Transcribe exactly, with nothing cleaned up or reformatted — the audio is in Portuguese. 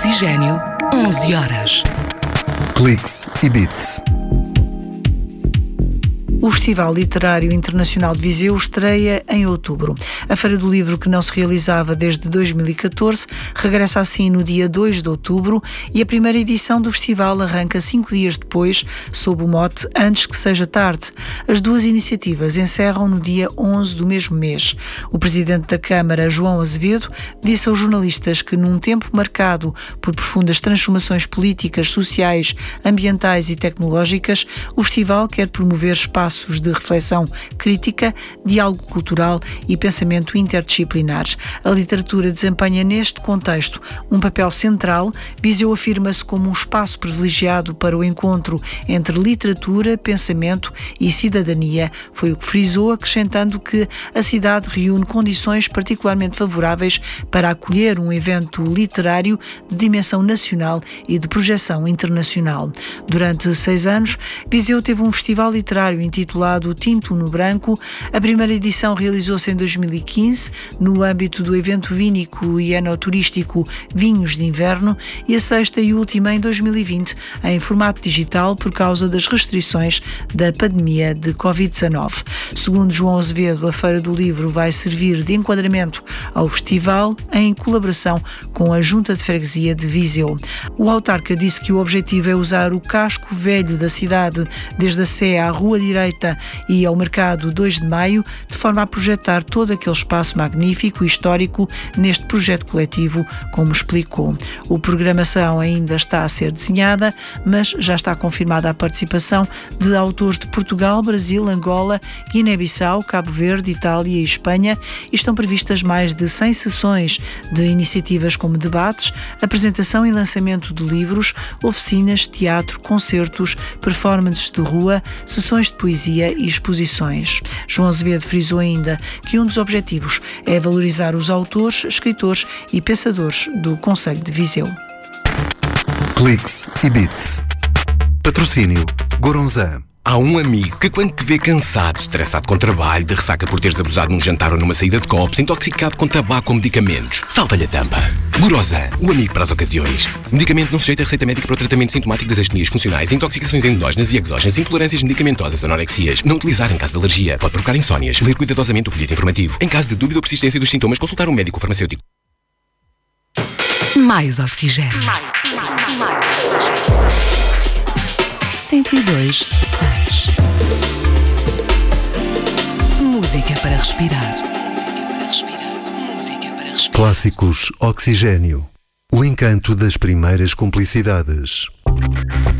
Oxigênio, onze horas. Cliques e Beats. O Festival Literário Internacional de Viseu estreia em outubro. A Feira do Livro, que não se realizava desde dois mil e catorze, regressa assim no dia dois de outubro e a primeira edição do festival arranca cinco dias depois, sob o mote Antes que seja tarde. As duas iniciativas encerram no dia onze do mesmo mês. O presidente da Câmara, João Azevedo, disse aos jornalistas que num tempo marcado por profundas transformações políticas, sociais, ambientais e tecnológicas, o festival quer promover espaços de reflexão crítica, diálogo cultural e pensamento interdisciplinar. A literatura desempenha neste contexto um papel central. Viseu afirma-se como um espaço privilegiado para o encontro entre literatura, pensamento e cidadania. Foi o que frisou, acrescentando que a cidade reúne condições particularmente favoráveis para acolher um evento literário de dimensão nacional e de projeção internacional. Durante seis anos, Viseu teve um festival literário intitulado Tinto no Branco. A primeira edição realizou-se em dois mil e quinze, no âmbito do evento vínico e enoturístico Vinhos de Inverno, e a sexta e última em dois mil e vinte, em formato digital por causa das restrições da pandemia de covid dezanove. Segundo João Azevedo, a Feira do Livro vai servir de enquadramento ao festival em colaboração com a Junta de Freguesia de Viseu. O autarca disse que o objetivo é usar o casco velho da cidade, desde a Sé à Rua Direita e ao Mercado dois de Maio, de forma a projetar todo aquele espaço magnífico e histórico neste projeto coletivo, como explicou. A programação ainda está a ser desenhada, mas já está confirmada a participação de autores de Portugal, Brasil, Angola, Guiné-Bissau, Cabo Verde, Itália e Espanha, e estão previstas mais de cem sessões de iniciativas como debates, apresentação e lançamento de livros, oficinas, teatro, concertos, performances de rua, sessões de poesia e exposições. João Azevedo frisou ainda que um dos objetivos é valorizar os autores, escritores e pensadores do concelho de Viseu. Cliques e Beats. Patrocínio Goronzan. Há um amigo que, quando te vê cansado, estressado com trabalho, de ressaca por teres abusado num jantar ou numa saída de copos, intoxicado com tabaco ou medicamentos, salta-lhe a tampa. Goronzan, o amigo para as ocasiões. Medicamento não sujeito a receita médica para o tratamento sintomático das astenias funcionais, intoxicações endógenas e exógenas, intolerâncias medicamentosas, anorexias. Não utilizar em caso de alergia. Pode provocar insónias. Ler cuidadosamente o folheto informativo. Em caso de dúvida ou persistência dos sintomas, consultar um médico ou farmacêutico. Mais oxigênio. Mais, mais, mais oxigênio. cento e dois, seis. Música para respirar. Música para respirar. Música para respirar. Clássicos Oxigênio. O encanto das primeiras cumplicidades.